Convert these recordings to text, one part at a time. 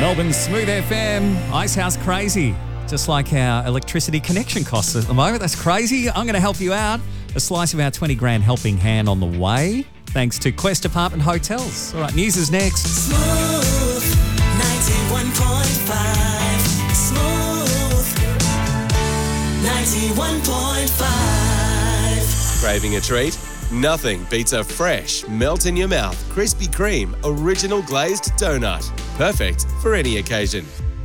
Melbourne's Smooth FM, Icehouse Crazy. Just like our electricity connection costs at the moment. That's crazy. I'm going to help you out. A slice of our 20 grand helping hand on the way, thanks to Quest Apartment Hotels. All right, news is next. Smooth 91.5. Smooth 91.5. Craving a treat? Nothing beats a fresh, melt-in-your-mouth Krispy Kreme original glazed donut. Perfect for any occasion.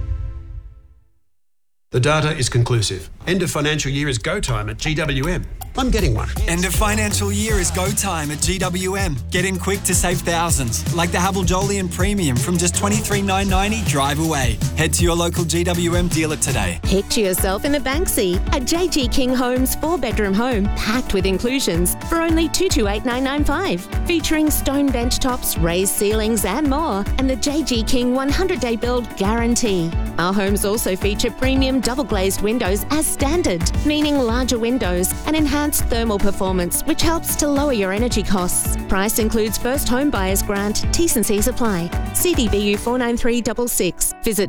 The data is conclusive. End of financial year is go time at GWM. I'm getting one. End of financial year is go time at GWM. Get in quick to save thousands, like the Havel Jolyon Premium from just $23,990 drive away. Head to your local GWM dealer today. Picture yourself in a Banksy at JG King Homes 4-bedroom home packed with inclusions for only $228,995, featuring stone bench tops, raised ceilings and more, and the JG King 100-day build guarantee. Our homes also feature premium double-glazed windows as standard, meaning larger windows and enhanced thermal performance, which helps to lower your energy costs. Price includes first home buyer's grant. T's and C's apply. CDBU 49366. Visit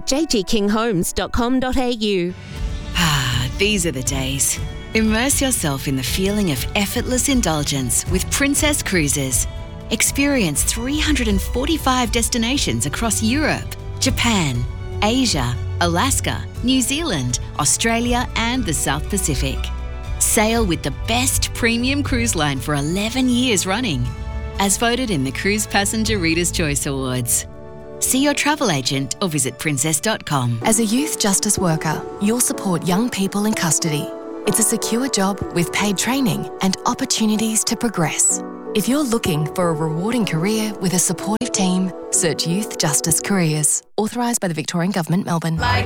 jgkinghomes.com.au. These are the days. Immerse yourself in the feeling of effortless indulgence with Princess Cruises. Experience 345 destinations across Europe, Japan, Asia, Alaska, New Zealand, Australia and the South Pacific. Sail with the best premium cruise line for 11 years running, as voted in the Cruise Passenger Reader's Choice Awards. See your travel agent or visit princess.com. As a youth justice worker, you'll support young people in custody. It's a secure job with paid training and opportunities to progress. If you're looking for a rewarding career with a supportive team, search Youth Justice Careers. Authorised by the Victorian Government, Melbourne. Like